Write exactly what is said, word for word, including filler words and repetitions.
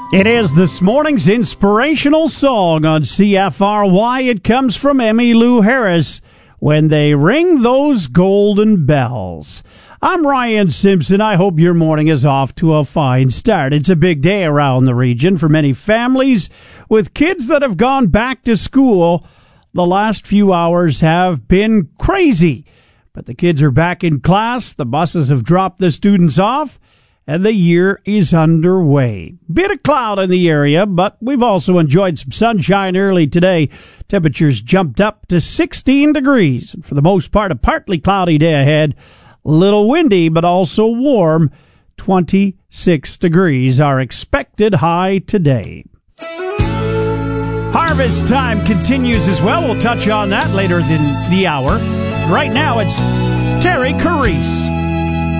It is this morning's inspirational song on C F R Y. It comes from Emmylou Harris, When They Ring Those Golden Bells. I'm Ryan Simpson. I hope your morning is off to a fine start. It's a big day around the region for many families with kids that have gone back to school. The last few hours have been crazy, but the kids are back in class. The buses have dropped the students off, and the year is underway. Bit of cloud in the area, but we've also enjoyed some sunshine early today. Temperatures jumped up to sixteen degrees. And for the most part, a partly cloudy day ahead. A little windy, but also warm. twenty-six degrees, our expected high today. Harvest time continues as well. We'll touch on that later in the hour. Right now, it's Terry Carice.